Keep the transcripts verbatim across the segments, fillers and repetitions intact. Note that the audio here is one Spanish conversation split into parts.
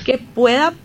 que pueda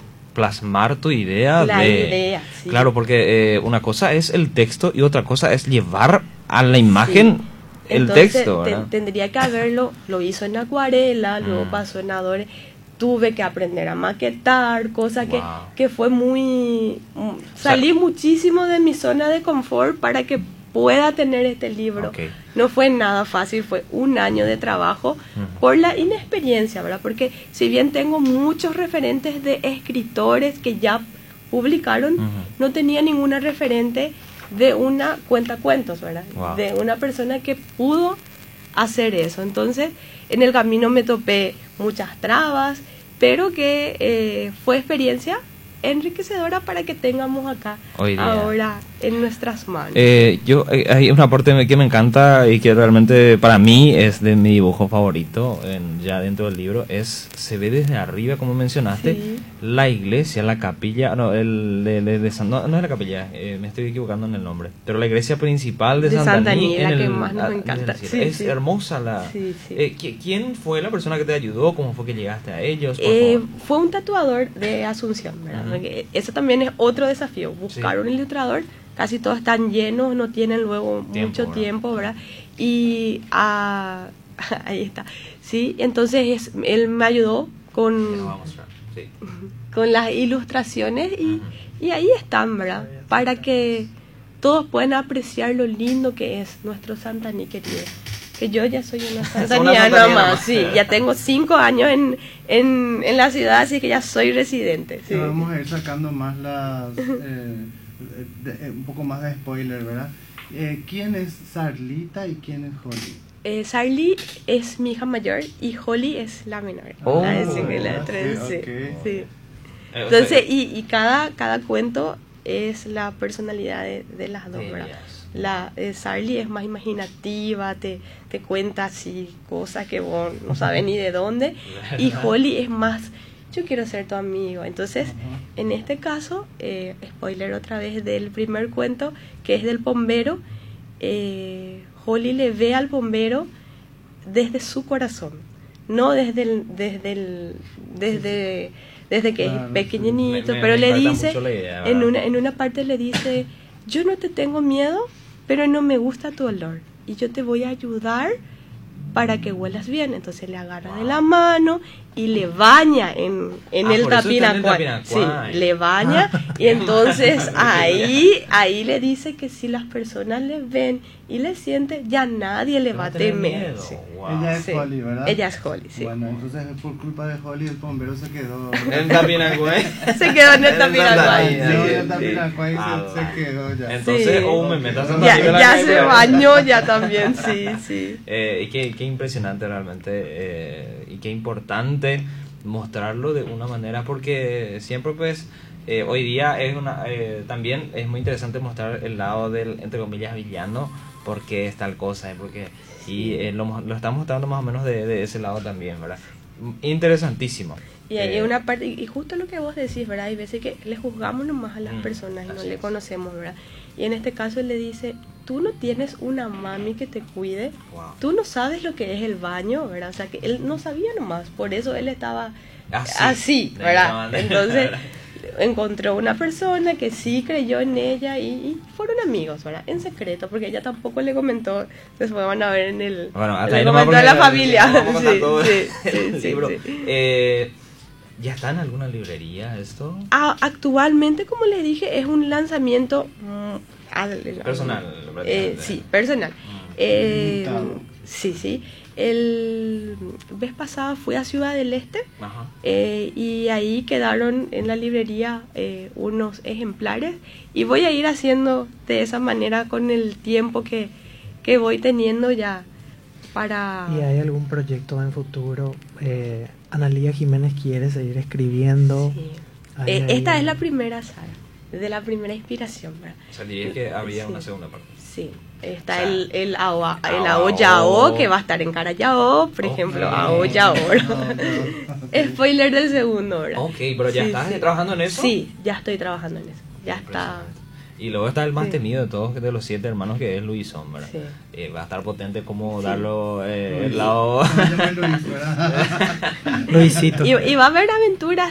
plasmar tu idea. la de, idea. Sí. Claro, porque eh, una cosa es el texto y otra cosa es llevar a la imagen Sí. el Entonces, texto, te- ¿verdad? tendría que haberlo, lo hizo en acuarela, luego Mm. pasó en Adore, tuve que aprender a maquetar, cosa que, Wow. que fue muy... mm, Salí muchísimo de mi zona de confort para que pueda tener este libro. Ok. No fue nada fácil, fue un año de trabajo Ujú. por la inexperiencia, ¿verdad? Porque si bien tengo muchos referentes de escritores que ya publicaron, Ujú. no tenía ninguna referente de una cuentacuentos, ¿verdad? Wow. De una persona que pudo hacer eso. Entonces, en el camino me topé muchas trabas, pero que eh, fue experiencia enriquecedora para que tengamos acá Hoy día. ahora en nuestras manos. Eh, yo eh, hay una parte que me encanta y que realmente para mí es de mi dibujo favorito en, ya dentro del libro, es se ve desde arriba, como mencionaste, Sí. la iglesia, la capilla, no, el de, de- de San- no, no es la capilla, eh, me estoy equivocando en el nombre, pero la iglesia principal de, De Santa Santaní, en la el- que más nos ah, encanta. es, Sí, es sí. hermosa la. Sí, sí. Eh, ¿qui- ¿Quién fue la persona que te ayudó? ¿Cómo fue que llegaste a ellos? Por Eh, favor. fue un tatuador de Asunción, ¿verdad? Ujú. Porque eso también es otro desafío, buscar Sí. un ilustrador. Casi todos están llenos, no tienen luego Tiempo, mucho ¿verdad? tiempo, ¿verdad? Y ah, ahí está, sí, entonces es- él me ayudó Te con, lo voy a mostrar, sí. con las ilustraciones y, Ujú. y ahí están, ¿verdad? Para que todos puedan apreciar lo lindo que es nuestro Santaní querido. Que yo ya soy una santaniana santaniana más, más. sí, ya tengo cinco años en, en, en la ciudad, así que ya soy residente. Sí. Ya vamos a ir sacando más las eh, de- eh, un poco más de spoiler, ¿verdad? Eh, ¿Quién es Sarlita y quién es Holly? Eh, Sarly es mi hija mayor y Holly es la menor. Oh. la de cinco y la de Ah, tres, sí, sí, ok. sí. Eh, o Entonces, sea, y, y cada, cada cuento es la personalidad de, de las dos, de ¿verdad? ellas. La eh, Sarly es más imaginativa, te, te cuenta así cosas que vos no sabes ni de dónde. Y Holly es más, yo quiero ser tu amigo. Entonces, Ajá. en este caso, eh, spoiler otra vez del primer cuento, que es del bombero, eh, Holly le ve al bombero desde su corazón, no desde el, desde el, desde, desde que Claro, es sí. pequeñito, Me- me- pero me le impacta dice, mucho la idea, en ¿verdad? una, en una parte le dice, yo no te tengo miedo, pero no me gusta tu olor, y yo te voy a ayudar para que huelas bien. Entonces le agarra de la mano y le baña en, en Ah, el por eso está en el tapinacuay. tapinacuay. Sí, le baña y entonces ahí, ahí le dice que si las personas le ven y le sienten, ya nadie le No va a tener temer. miedo. Sí. Wow. Ella es Sí. Holly, ¿verdad? Ella es Holly, sí. Bueno, entonces por culpa de Holly el bombero se quedó. El tapinacuay. Se quedó en el El tapinacuay. Sí, Santaní, el tapinacuay Ah, se, se quedó ya. Entonces, Sí. oh, me metas en Ya, la ya calle. se bañó ya también, sí, sí. Eh, y qué, qué impresionante realmente eh, y qué importante mostrarlo de una manera, porque siempre pues eh, hoy día es una eh, también es muy interesante mostrar el lado del, entre comillas, villano, porque es tal cosa, eh, porque y eh, lo, lo estamos mostrando más o menos de, de ese lado también, ¿verdad? Interesantísimo. Y hay Eh, una parte, y justo lo que vos decís, ¿verdad? Hay veces que le juzgamos nomás a las Mm, personas y no así le es. conocemos, ¿verdad? Y en este caso él le dice, tú no tienes una mami que te cuide, Wow. tú no sabes lo que es el baño, ¿verdad? O sea, que él no sabía nomás, por eso él estaba Así, así, de ¿verdad? esa manera. Entonces encontró una persona que sí creyó en ella y, y fueron amigos, ¿verdad? En secreto, porque ella tampoco le comentó, después van a ver en el... Bueno, hasta le ahí nomás comentó a porque la familia. vamos a contar Sí, todo sí, el sí, sí, libro. sí. Eh, ¿Ya está en alguna librería esto? Ah, actualmente, como les dije, es un lanzamiento mm, al- Personal, eh, prácticamente. sí, personal. Mm. Eh, Limitado. sí, sí. El vez pasada fui a Ciudad del Este Ajá. eh, y ahí quedaron en la librería eh, unos ejemplares y voy a ir haciendo de esa manera con el tiempo que, que voy teniendo ya para... ¿Y hay algún proyecto en futuro? Eh, Analía Jiménez quiere seguir escribiendo. Sí. Hay Eh, ahí- esta es la primera saga, de la primera inspiración, ¿verdad? O sea, diría que había Sí. una segunda parte. Sí, está O sea, el, el, Aoa- el Ao- Ao Yao, que va a estar en Cara Yao, por Ok. ejemplo, Ao Yao. Spoiler del segundo, ¿verdad? Ok, pero ya Sí, estás sí. trabajando en eso. Sí, ya estoy trabajando en eso. Ya está. Impresionante. Y luego está el más Sí. temido de todos, de los siete hermanos, que es Luisón, ¿verdad? Sí. Eh, va a estar potente como Sí. darlo eh, Luis. el lado... No me llame Luis, ¿verdad? Luisito. Y, y va a haber aventuras